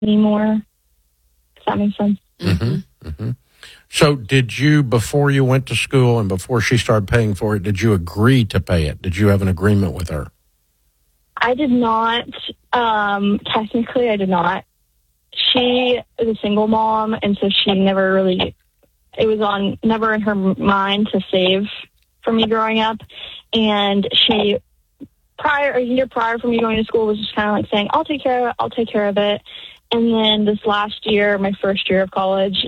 anymore. Does that make sense? Mm-hmm. Mm-hmm. So did you, before you went to school and before she started paying for it, did you agree to pay it? Did you have an agreement with her? I did not. Technically, I did not. She is a single mom, and so she never really, it was never in her mind to save for me growing up. And she, a year prior from me going to school, was just kind of like saying, I'll take care of it. And then this last year, my first year of college,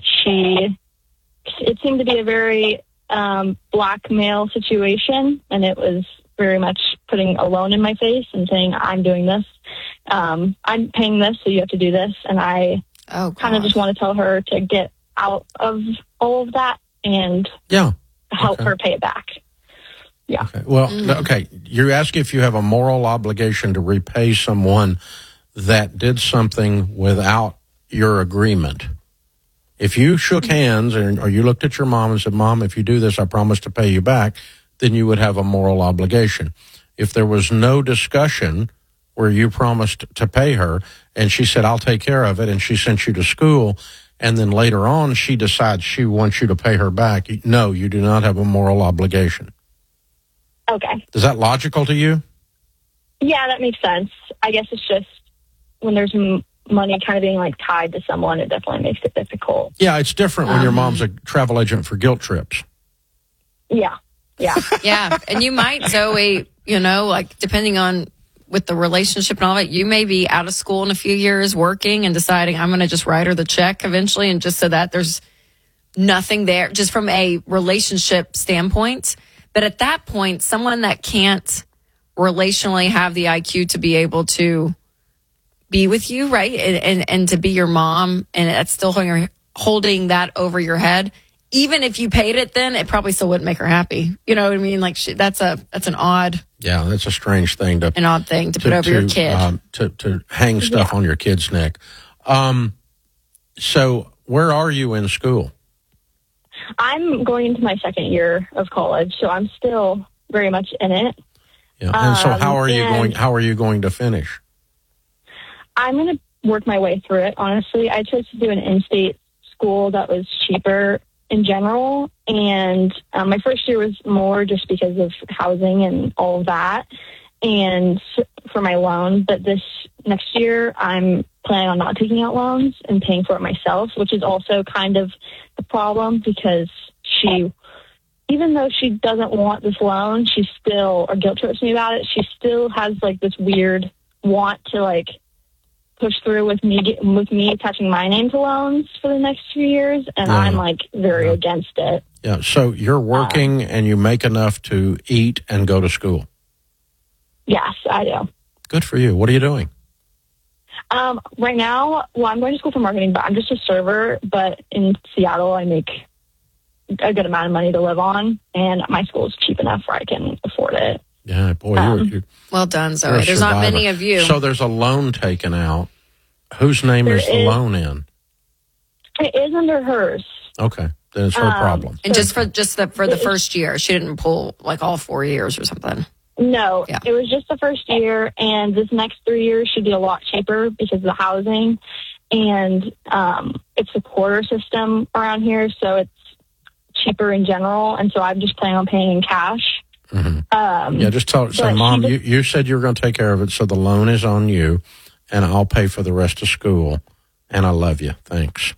it seemed to be a very blackmail situation, and it was very much putting a loan in my face and saying, I'm doing this. I'm paying this, so you have to do this. And I kind of just want to tell her to get out of all of that and help her pay it back. Yeah. Okay. Well, okay. You're asking if you have a moral obligation to repay someone that did something without your agreement. If you shook hands or you looked at your mom and said, Mom, if you do this, I promise to pay you back, then you would have a moral obligation. If there was no discussion where you promised to pay her and she said, I'll take care of it, and she sent you to school, and then later on she decides she wants you to pay her back, no, you do not have a moral obligation. Okay. Is that logical to you? Yeah, that makes sense. I guess it's just when there's money kind of being like tied to someone, it definitely makes it difficult. Yeah, it's different when your mom's a travel agent for guilt trips. Yeah. Yeah. Yeah. And you might, Zoe, like depending on with the relationship and all that, you may be out of school in a few years working and deciding I'm going to just write her the check eventually, and just so that there's nothing there just from a relationship standpoint. But at that point, someone that can't relationally have the IQ to be able to be with you, right? And to be your mom, and that's still holding that over your head. Even if you paid it, then it probably still wouldn't make her happy. You know what I mean? Like that's an odd. Yeah, that's a strange thing to put over your kid. To hang stuff on your kid's neck. So where are you in school? I'm going into my second year of college, so I'm still very much in it. Yeah. And so how are you going to finish? I'm going to work my way through it, honestly. I chose to do an in-state school that was cheaper in general, and my first year was more just because of housing and all of that, and for my loan. But this next year, I'm planning on not taking out loans and paying for it myself, which is also kind of the problem because even though she doesn't want this loan, she still, or guilt trips me about it, she still has like this weird want to like push through with me attaching my name to loans for the next few years, and I'm like very against it. Yeah, so you're working and you make enough to eat and go to school? Yes, I do. Good for you. What are you doing? Right now, I'm going to school for marketing, but I'm just a server, but in Seattle, I make a good amount of money to live on, and my school is cheap enough where I can afford it. Yeah, boy, you're well done, Zoe. There's not many of you. So there's a loan taken out. Whose name is the loan in? It is under hers. Okay, then it's her problem. And just for the first year, she didn't pull like all 4 years or something. No, It was just the first year, and this next 3 years should be a lot cheaper because of the housing, and it's a quarter system around here, so it's cheaper in general, and so I'm just planning on paying in cash. Mm-hmm. Just say, Mom, you said you were going to take care of it, so the loan is on you, and I'll pay for the rest of school, and I love you. Thanks.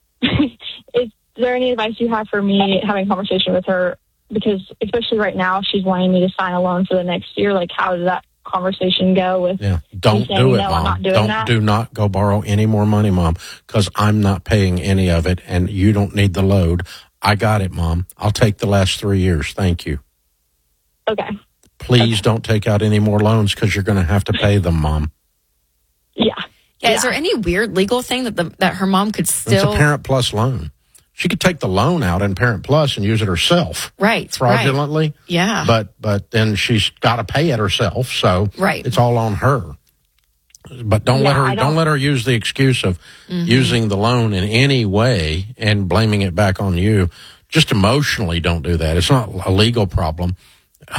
Is there any advice you have for me having a conversation with her? Because especially right now, she's wanting me to sign a loan for the next year. Like, how does that conversation go with Don't saying, do it, no, Mom. I'm not doing that? Do not go borrow any more money, Mom, because I'm not paying any of it, and you don't need the load. I got it, Mom. I'll take the last 3 years. Thank you. Okay. Please don't take out any more loans because you're going to have to pay them, Mom. Yeah. Is there any weird legal thing that her mom could still... It's a Parent Plus loan. She could take the loan out in Parent Plus and use it herself. Right. Fraudulently. Right. Yeah. But then she's got to pay it herself, so it's all on her. But don't let her use the excuse of using the loan in any way and blaming it back on you. Just emotionally don't do that. It's not a legal problem.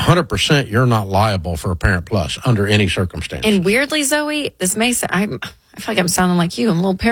100% you're not liable for a Parent Plus under any circumstance. And weirdly, Zoe, this may say, I feel like I'm sounding like you. I'm a little paranoid.